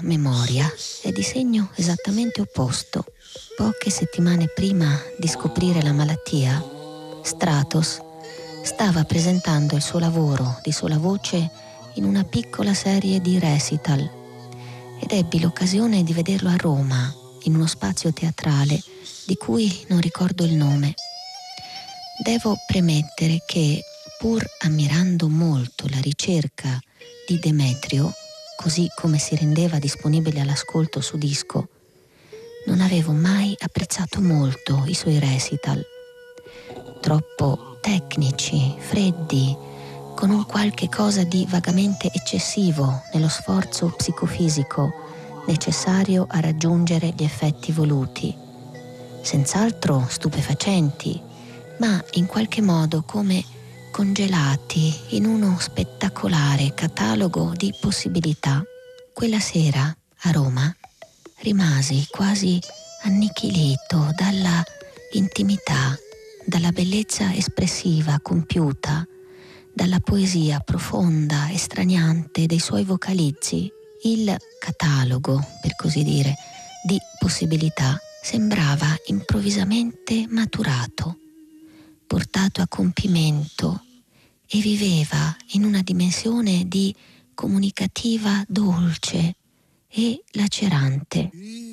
memoria è di segno esattamente opposto. Poche settimane prima di scoprire la malattia, Stratos stava presentando il suo lavoro di sola voce in una piccola serie di recital ed ebbi l'occasione di vederlo a Roma, in uno spazio teatrale di cui non ricordo il nome. Devo premettere che, pur ammirando molto la ricerca di Demetrio, così come si rendeva disponibile all'ascolto su disco, non avevo mai apprezzato molto i suoi recital. Troppo tecnici, freddi, con un qualche cosa di vagamente eccessivo nello sforzo psicofisico necessario a raggiungere gli effetti voluti. Senz'altro stupefacenti, ma in qualche modo come congelati in uno spettacolare catalogo di possibilità. Quella sera, a Roma, rimasi quasi annichilito dalla intimità, dalla bellezza espressiva compiuta, dalla poesia profonda e straniante dei suoi vocalizzi. Il catalogo, per così dire, di possibilità sembrava improvvisamente maturato, portato a compimento e viveva in una dimensione di comunicativa dolce e lacerante.